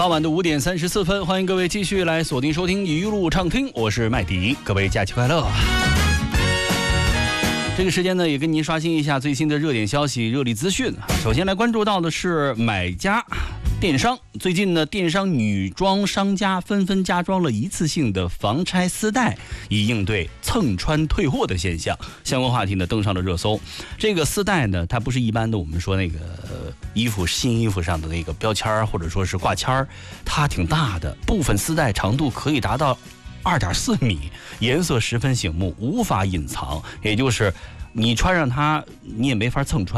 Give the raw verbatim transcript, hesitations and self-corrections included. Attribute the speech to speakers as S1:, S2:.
S1: 傍晚的五点三十四分，欢迎各位继续来锁定收听一路畅听，我是麦迪，各位假期快乐。这个时间呢，也跟您刷新一下最新的热点消息、热力资讯。首先来关注到的是买家电商，最近呢，电商女装商家纷纷加装了一次性的防拆丝带，以应对蹭穿退货的现象。相关话题呢登上了热搜。这个丝带呢，它不是一般的我们说那个、呃、衣服新衣服上的那个标签或者说是挂签，它挺大的，部分丝带长度可以达到二点四米，颜色十分醒目，无法隐藏，也就是你穿上它，你也没法蹭穿。